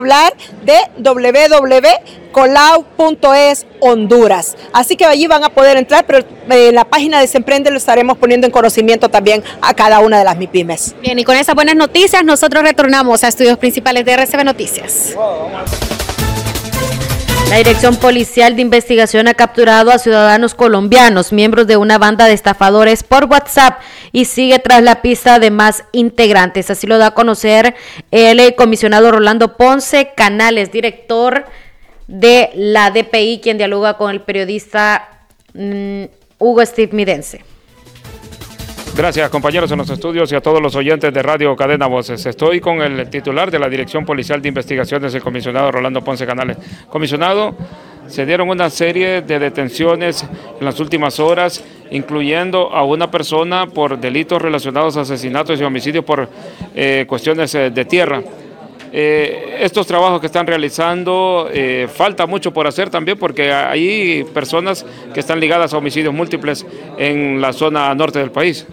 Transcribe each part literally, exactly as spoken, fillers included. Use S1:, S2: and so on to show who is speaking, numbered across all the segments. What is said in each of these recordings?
S1: hablar de doble u doble u doble u punto colau punto es Honduras. Así que allí van a poder entrar, pero en la página de Semprende lo estaremos poniendo en conocimiento también a cada una de las MIPYMES.
S2: Bien, y con esas buenas noticias nosotros retornamos a estudios principales de R C B Noticias. La Dirección Policial de Investigación ha capturado a ciudadanos colombianos, miembros de una banda de estafadores por WhatsApp, y sigue tras la pista de más integrantes. Así lo da a conocer el comisionado Rolando Ponce Canales, director de la D P I, quien dialoga con el periodista um, Hugo Steve Midense.
S3: Gracias, compañeros en los estudios y a todos los oyentes de Radio Cadena Voces. Estoy con el titular de la Dirección Policial de Investigaciones, el comisionado Rolando Ponce Canales. Comisionado, se dieron una serie de detenciones en las últimas horas, incluyendo a una persona por delitos relacionados a asesinatos y homicidios por eh, cuestiones eh, de tierra. Eh, estos trabajos que están realizando, eh, falta mucho por hacer también, porque hay personas que están ligadas a homicidios múltiples en la zona norte del país.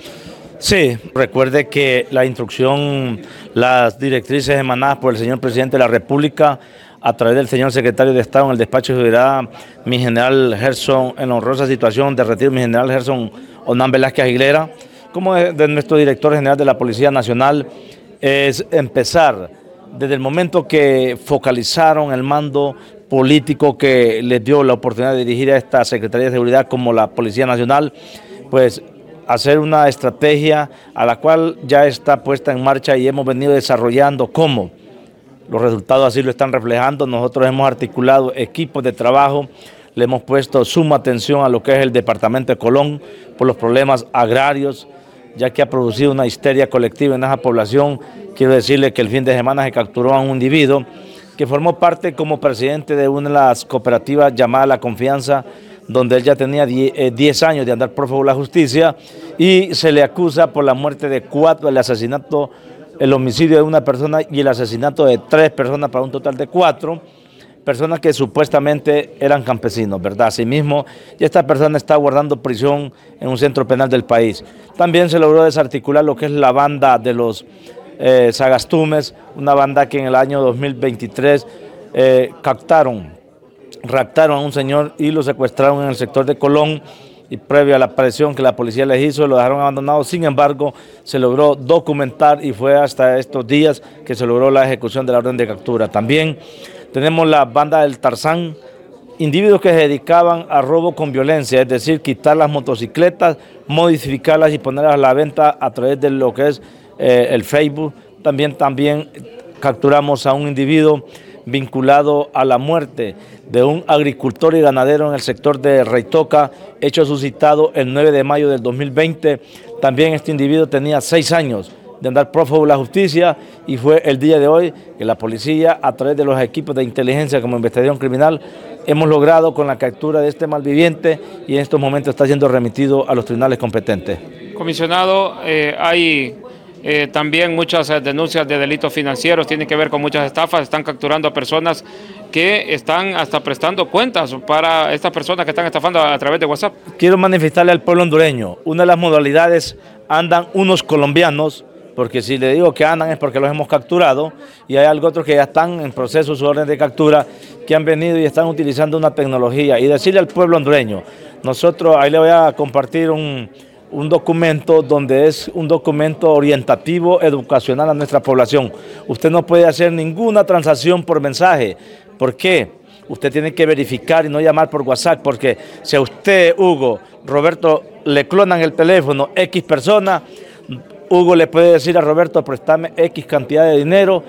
S4: Sí, recuerde que la instrucción, las directrices emanadas por el señor presidente de la República a través del señor secretario de Estado en el despacho de seguridad, mi general Gerson, en honrosa situación de retiro, mi general Gerson Hernán Velázquez Aguilera, como de, de nuestro director general de la Policía Nacional, es empezar desde el momento que focalizaron el mando político que les dio la oportunidad de dirigir a esta Secretaría de Seguridad como la Policía Nacional, pues hacer una estrategia a la cual ya está puesta en marcha y hemos venido desarrollando. ¿Cómo? Los resultados así lo están reflejando. Nosotros hemos articulado equipos de trabajo, le hemos puesto suma atención a lo que es el departamento de Colón por los problemas agrarios, ya que ha producido una histeria colectiva en esa población. Quiero decirle que el fin de semana se capturó a un individuo que formó parte como presidente de una de las cooperativas llamada La Confianza, donde él ya tenía diez años de andar prófugo de la justicia, y se le acusa por la muerte de cuatro, el asesinato, el homicidio de una persona y el asesinato de tres personas para un total de cuatro personas que supuestamente eran campesinos, ¿verdad? Asimismo, y esta persona está guardando prisión en un centro penal del país. También se logró desarticular lo que es la banda de los eh, Sagastumes, una banda que en el año dos mil veintitrés eh, captaron, raptaron a un señor y lo secuestraron en el sector de Colón, y previo a la presión que la policía les hizo, lo dejaron abandonado. Sin embargo, se logró documentar y fue hasta estos días que se logró la ejecución de la orden de captura. También tenemos la banda del Tarzán, individuos que se dedicaban a robo con violencia, es decir, quitar las motocicletas, modificarlas y ponerlas a la venta a través de lo que es eh, el Facebook. También, también capturamos a un individuo vinculado a la muerte de un agricultor y ganadero en el sector de Reitoca, hecho suscitado el nueve de mayo del dos mil veinte. También este individuo tenía seis años de andar prófugo de la justicia, y fue el día de hoy que la policía, a través de los equipos de inteligencia como investigación criminal, hemos logrado con la captura de este malviviente, y en estos momentos está siendo remitido a los tribunales competentes.
S3: Comisionado, eh, hay eh, también muchas eh, denuncias de delitos financieros, tienen que ver con muchas estafas, están capturando a personas que están hasta prestando cuentas para estas personas que están estafando a través de WhatsApp.
S4: Quiero manifestarle al pueblo hondureño, una de las modalidades, andan unos colombianos, porque si le digo que andan es porque los hemos capturado, y hay algo otros que ya están en proceso de su orden de captura, que han venido y están utilizando una tecnología. Y decirle al pueblo hondureño, nosotros, ahí le voy a compartir un, un documento donde es un documento orientativo, educacional a nuestra población. Usted no puede hacer ninguna transacción por mensaje. ¿Por qué? Usted tiene que verificar y no llamar por WhatsApp, porque si a usted, Hugo, Roberto, le clonan el teléfono X persona, Hugo le puede decir a Roberto, préstame X cantidad de dinero,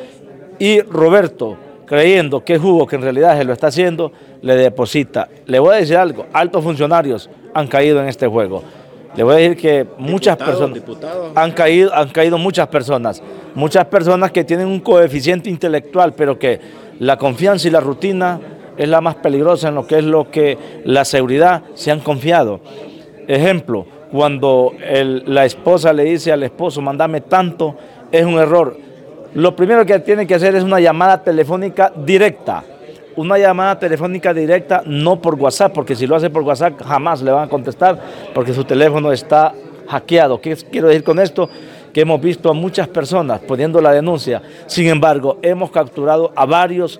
S4: y Roberto, creyendo que es Hugo, que en realidad se lo está haciendo, le deposita. Le voy a decir algo, altos funcionarios han caído en este juego. Le voy a decir que muchas diputado, personas diputado. Han, caído, han caído muchas personas, muchas personas que tienen un coeficiente intelectual, pero que la confianza y la rutina es la más peligrosa en lo que es lo que la seguridad se han confiado. Ejemplo, cuando el, la esposa le dice al esposo, mándame tanto, es un error. Lo primero que tiene que hacer es una llamada telefónica directa. Una llamada telefónica directa, no por WhatsApp, porque si lo hace por WhatsApp jamás le van a contestar, porque su teléfono está hackeado. ¿Qué quiero decir con esto? que hemos visto a muchas personas poniendo la denuncia. Sin embargo, hemos capturado a varios